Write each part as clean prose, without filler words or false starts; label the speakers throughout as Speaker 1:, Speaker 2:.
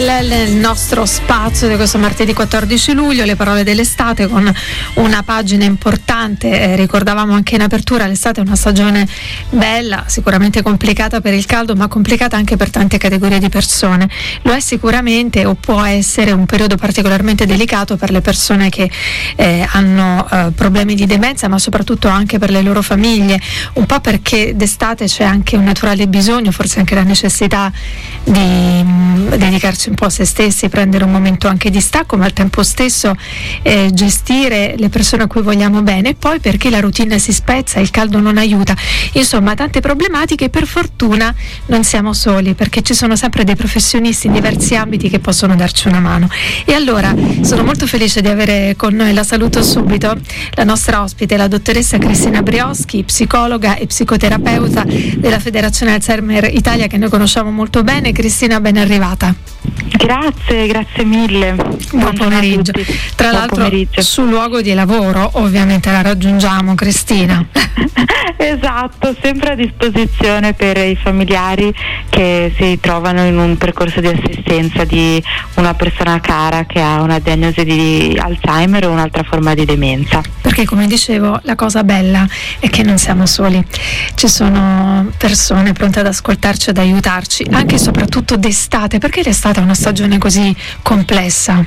Speaker 1: Il nostro spazio di questo martedì 14 luglio, le parole dell'estate, con una pagina importante. Ricordavamo anche in apertura, l'estate è una stagione bella, sicuramente complicata per il caldo, ma complicata anche per tante categorie di persone. Lo è sicuramente, o può essere, un periodo particolarmente delicato per le persone che hanno problemi di demenza, ma soprattutto anche per le loro famiglie, un po' perché d'estate c'è anche un naturale bisogno, forse anche la necessità di dedicarci un po' a se stessi, prendere un momento anche di stacco, ma al tempo stesso gestire le persone a cui vogliamo bene, e poi perché la routine si spezza, il caldo non aiuta, insomma tante problematiche. Per fortuna non siamo soli, perché ci sono sempre dei professionisti in diversi ambiti che possono darci una mano. E allora sono molto felice di avere con noi, la saluto subito, la nostra ospite, la dottoressa Cristina Brioschi, psicologa e psicoterapeuta della Federazione Alzheimer Italia, che noi conosciamo molto bene. Cristina, ben arrivata.
Speaker 2: Grazie mille.
Speaker 1: Buon pomeriggio. Tra l'altro sul luogo di lavoro, ovviamente la raggiungiamo, Cristina.
Speaker 2: Esatto, sempre a disposizione per i familiari che si trovano in un percorso di assistenza di una persona cara che ha una diagnosi di Alzheimer o un'altra forma di demenza.
Speaker 1: Perché, come dicevo, la cosa bella è che non siamo soli, ci sono persone pronte ad ascoltarci, ad aiutarci, anche e soprattutto d'estate. Perché l'estate è una stagione così complessa?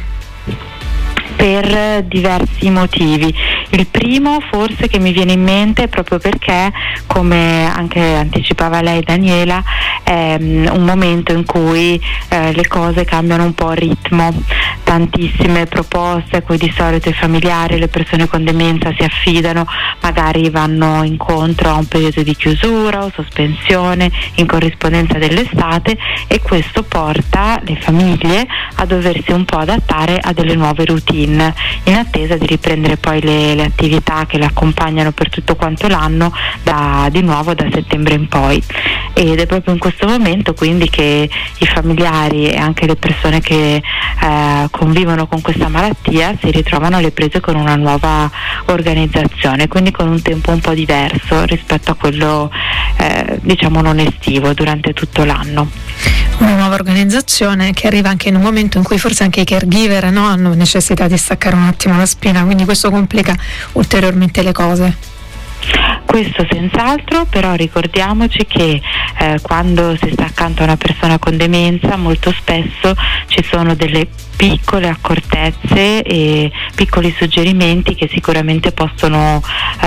Speaker 2: Per diversi motivi. Il primo, forse, che mi viene in mente è proprio perché, come anche anticipava lei, Daniela, è un momento in cui le cose cambiano un po' ritmo, tantissime proposte a cui di solito i familiari, le persone con demenza si affidano, magari vanno incontro a un periodo di chiusura o sospensione in corrispondenza dell'estate, e questo porta le famiglie a doversi un po' adattare a delle nuove routine, in attesa di riprendere poi le attività che le accompagnano per tutto quanto l'anno, di nuovo da settembre in poi. Ed è proprio in questo momento quindi che i familiari e anche le persone che convivono con questa malattia si ritrovano alle prese con una nuova organizzazione, quindi con un tempo un po' diverso rispetto a quello diciamo non estivo, durante tutto l'anno.
Speaker 1: Una nuova organizzazione che arriva anche in un momento in cui forse anche i caregiver, no, hanno necessità di staccare un attimo la spina, quindi questo complica ulteriormente le cose.
Speaker 2: Questo senz'altro, però ricordiamoci che quando si sta accanto a una persona con demenza molto spesso ci sono delle piccole accortezze e piccoli suggerimenti che sicuramente possono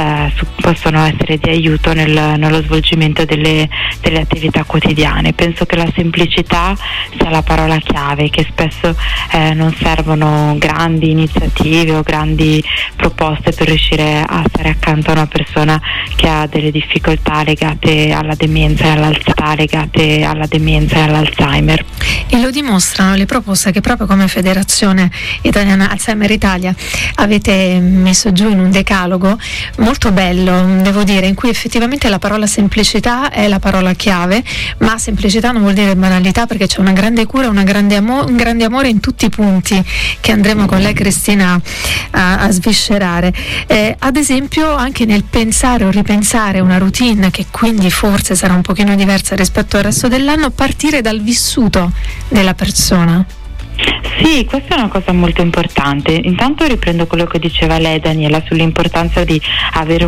Speaker 2: essere di aiuto nello svolgimento delle attività quotidiane. Penso che la semplicità sia la parola chiave, che spesso non servono grandi iniziative o grandi proposte per riuscire a stare accanto a una persona che ha delle difficoltà legate alla demenza e legate alla demenza e all'Alzheimer.
Speaker 1: E lo dimostrano le proposte che proprio come Federazione Italiana Alzheimer Italia avete messo giù in un decalogo molto bello, devo dire, in cui effettivamente la parola semplicità è la parola chiave, ma semplicità non vuol dire banalità, perché c'è una grande cura, un grande amore in tutti i punti che andremo con lei, Cristina, a sviscerare. Ad esempio anche nel pensare o ripensare una routine che quindi forse sarà un pochino diversa rispetto al resto dell'anno, partire dal vissuto della persona.
Speaker 2: Sì, questa è una cosa molto importante. Intanto riprendo quello che diceva lei, Daniela, sull'importanza di avere